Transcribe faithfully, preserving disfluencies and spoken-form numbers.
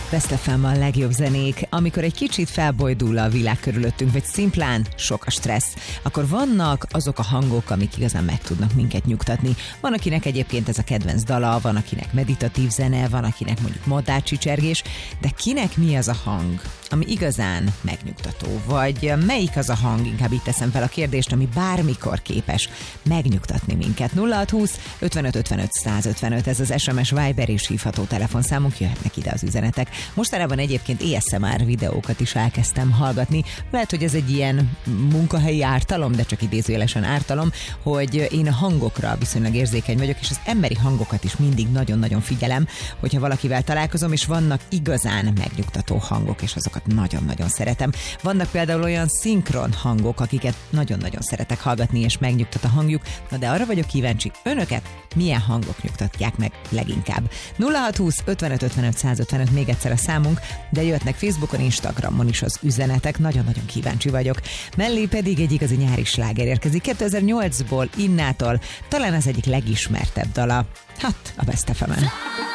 Best ef em a legjobb zenék. Amikor egy kicsit felbojdul a világ körülöttünk, vagy szimplán sok a stressz, akkor vannak azok a hangok, amik igazán meg tudnak minket nyugtatni. Van, akinek egyébként ez a kedvenc dala, van, akinek meditatív zene, van, akinek mondjuk madárcsicsergés, de kinek mi az a hang, ami igazán megnyugtató? Vagy melyik az a hang, inkább így teszem fel a kérdést, ami bármikor képes megnyugtatni minket? nulla hat húsz ötvenöt ötvenöt százötvenöt, ez az es em es, Viber és hívható telefonszámunk, jöhetnek ide az üzenetek. Mostanában egyébként á es em er videókat is elkezdtem hallgatni. Lehet, hogy ez egy ilyen munkahelyi ártalom, de csak idézőjelesen ártalom, hogy én a hangokra viszonylag érzékeny vagyok, és az emberi hangokat is mindig nagyon-nagyon figyelem, hogyha valakivel találkozom, és vannak igazán megnyugtató hangok, és azokat nagyon-nagyon szeretem. Vannak például olyan szinkron hangok, akiket nagyon-nagyon szeretek hallgatni, és megnyugtat a hangjuk, na de arra vagyok kíváncsi, önöket milyen hangok nyugtatják meg leginkább. nulla hat húsz ötvenöt ötvenöt százötvenöt még egyszer a számunk, de jöhetnek Facebookon, Instagramon is az üzenetek, nagyon-nagyon kíváncsi vagyok. Mellé pedig egy igazi nyári sláger érkezik kétezer-nyolcból, Innától, talán az egyik legismertebb dala, hát a Best ef em-en.